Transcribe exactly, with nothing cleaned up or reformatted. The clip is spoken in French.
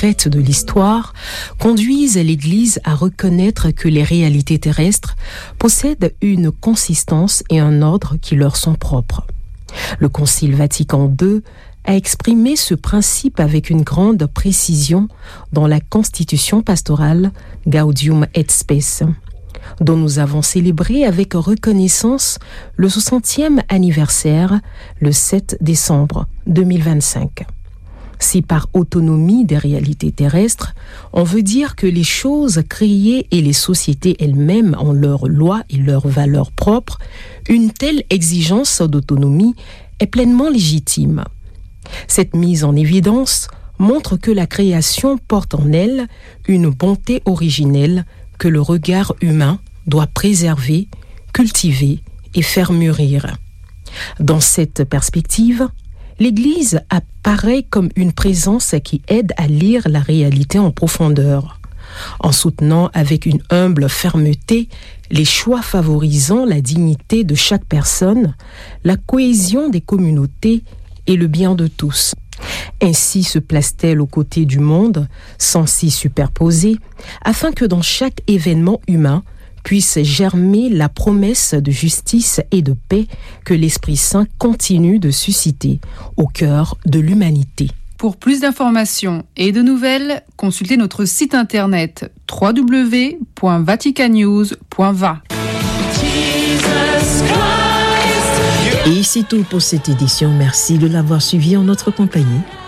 concrètes de l'histoire conduisent l'Église à reconnaître que les réalités terrestres possèdent une consistance et un ordre qui leur sont propres. Le Concile Vatican deux a exprimé ce principe avec une grande précision dans la Constitution pastorale Gaudium et Spes, dont nous avons célébré avec reconnaissance le soixantième anniversaire le sept décembre deux mille vingt-cinq. Si par autonomie des réalités terrestres, on veut dire que les choses créées et les sociétés elles-mêmes ont leurs lois et leurs valeurs propres, une telle exigence d'autonomie est pleinement légitime. Cette mise en évidence montre que la création porte en elle une bonté originelle que le regard humain doit préserver, cultiver et faire mûrir. Dans cette perspective, l'Église apparaît comme une présence qui aide à lire la réalité en profondeur, en soutenant avec une humble fermeté les choix favorisant la dignité de chaque personne, la cohésion des communautés et le bien de tous. Ainsi se place-t-elle aux côtés du monde, sans s'y superposer, afin que dans chaque événement humain puisse germer la promesse de justice et de paix que l'Esprit Saint continue de susciter au cœur de l'humanité. Pour plus d'informations et de nouvelles, consultez notre site internet w w w point vaticanews point v a. Et c'est tout pour cette édition. Merci de l'avoir suivi en notre compagnie.